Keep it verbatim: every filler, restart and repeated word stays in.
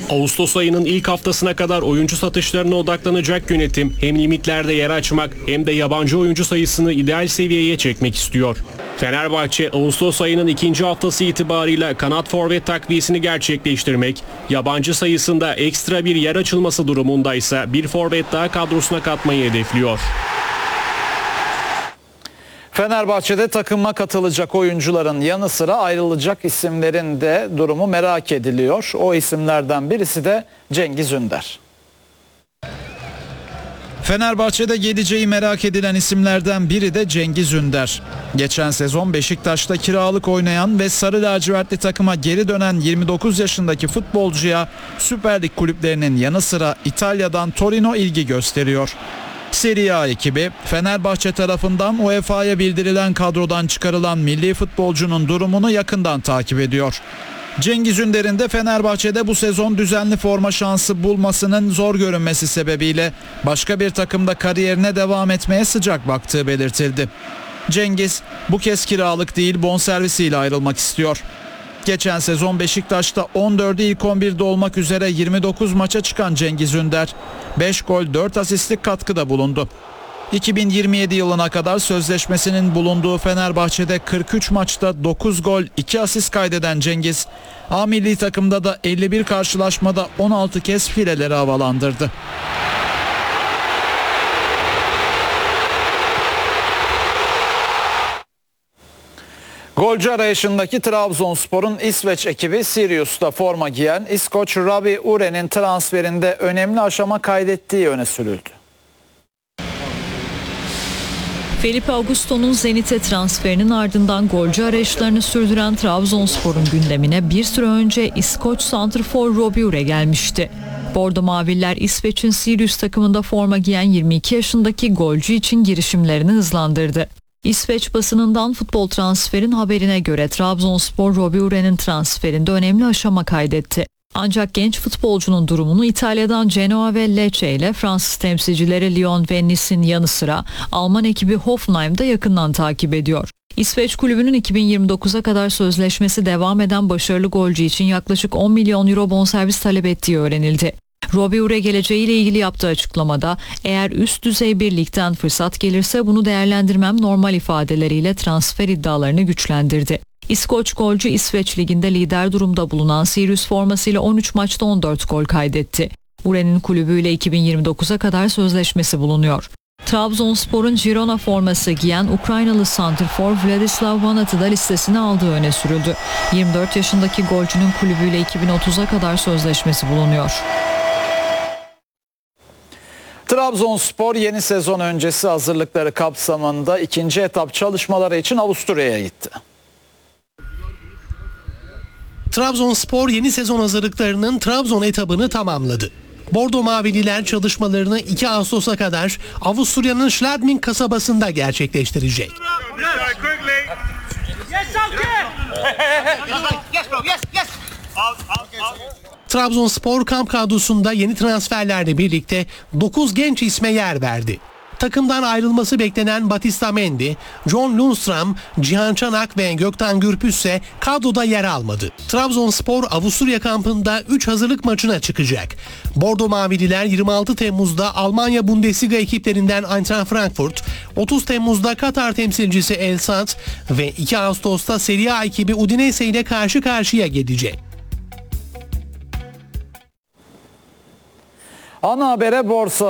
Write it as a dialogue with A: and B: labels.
A: Ağustos ayının ilk haftasına kadar oyuncu satışlarına odaklanacak yönetim hem limitlerde yer açmak hem de yabancı oyuncu sayısını ideal seviyeye çekmek istiyor. Fenerbahçe Ağustos ayının ikinci haftası itibarıyla kanat forvet takviyesini gerçekleştirmek, yabancı sayısında ekstra bir yer açılması durumundaysa bir forvet daha kadrosuna katmayı hedefliyor.
B: Fenerbahçe'de takıma katılacak oyuncuların yanı sıra ayrılacak isimlerin de durumu merak ediliyor. O isimlerden birisi de Cengiz Ünder.
C: Fenerbahçe'de geleceği merak edilen isimlerden biri de Cengiz Ünder. Geçen sezon Beşiktaş'ta kiralık oynayan ve sarı lacivertli takıma geri dönen yirmi dokuz yaşındaki futbolcuya Süper Lig kulüplerinin yanı sıra İtalya'dan Torino ilgi gösteriyor. Serie A ekibi Fenerbahçe tarafından U E F A'ya bildirilen kadrodan çıkarılan milli futbolcunun durumunu yakından takip ediyor. Cengiz Ünder'in de Fenerbahçe'de bu sezon düzenli forma şansı bulmasının zor görünmesi sebebiyle başka bir takımda kariyerine devam etmeye sıcak baktığı belirtildi. Cengiz bu kez kiralık değil bonservisiyle ayrılmak istiyor. Geçen sezon Beşiktaş'ta on dördü ilk on birde olmak üzere yirmi dokuz maça çıkan Cengiz Ünder beş gol dört asistlik katkıda bulundu. iki bin yirmi yedi yılına kadar sözleşmesinin bulunduğu Fenerbahçe'de kırk üç maçta dokuz gol iki asist kaydeden Cengiz, A milli takımda da elli bir karşılaşmada on altı kez fileleri havalandırdı.
B: Golcü arayışındaki Trabzonspor'un İsveç ekibi Sirius'ta forma giyen İskoç Robbie Ure'nin transferinde önemli aşama kaydettiği öne sürüldü.
D: Felipe Augusto'nun Zenit'e transferinin ardından golcü arayışlarını sürdüren Trabzonspor'un gündemine bir süre önce İskoç santrfor Robbie Ure gelmişti. Bordo Maviller İsveç'in Sirius takımında forma giyen yirmi iki yaşındaki golcü için girişimlerini hızlandırdı. İsveç basınından futbol transferin haberine göre Trabzonspor Robbie Ure'nin transferinde önemli aşama kaydetti. Ancak genç futbolcunun durumunu İtalya'dan Genoa ve Lecce ile Fransız temsilcileri Lyon ve Nice'in yanı sıra Alman ekibi Hoffenheim'da yakından takip ediyor. İsveç kulübünün iki bin yirmi dokuza kadar sözleşmesi devam eden başarılı golcü için yaklaşık on milyon euro bonservis talep ettiği öğrenildi. Robbie Ure geleceğiyle ilgili yaptığı açıklamada eğer üst düzey bir ligden fırsat gelirse bunu değerlendirmem normal ifadeleriyle transfer iddialarını güçlendirdi. İskoç golcü İsveç liginde lider durumda bulunan Sirius formasıyla on üç maçta on dört gol kaydetti. Ure'nin kulübüyle iki bin yirmi dokuza kadar sözleşmesi bulunuyor. Trabzonspor'un Girona forması giyen Ukraynalı santrfor Vladislav Vanat'ı da listesine aldığı öne sürüldü. yirmi dört yaşındaki golcünün kulübüyle iki bin otuza kadar sözleşmesi bulunuyor.
B: Trabzonspor yeni sezon öncesi hazırlıkları kapsamında ikinci etap çalışmaları için Avusturya'ya gitti.
E: Trabzonspor yeni sezon hazırlıklarının Trabzon etabını tamamladı. Bordo Mavililer çalışmalarını iki Ağustos'a kadar Avusturya'nın Schladming kasabasında gerçekleştirecek. Trabzonspor kamp kadrosunda yeni transferlerle birlikte dokuz genç isme yer verdi. Takımdan ayrılması beklenen Batista Mendy, John Lundstram, Cihan Çanak ve Gökten Gürpüz ise kadroda yer almadı. Trabzonspor Avusturya kampında üç hazırlık maçına çıkacak. Bordo Mavililer yirmi altı Temmuz'da Almanya Bundesliga ekiplerinden Eintracht Frankfurt, otuz Temmuz'da Katar temsilcisi El Sadd ve iki Ağustos'ta Serie A ekibi Udinese ile karşı karşıya gelecek.
B: Ana habere borsa